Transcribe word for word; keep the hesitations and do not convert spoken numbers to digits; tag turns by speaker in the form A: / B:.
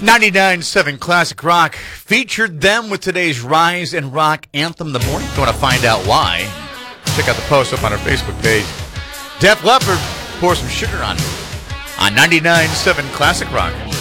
A: ninety-nine point seven Classic Rock featured them with today's Rise and Rock Anthem of the Morning. If you want to find out why, check out the post up on our Facebook page. Def Leppard, Pour Some Sugar on me on ninety-nine point seven Classic Rock.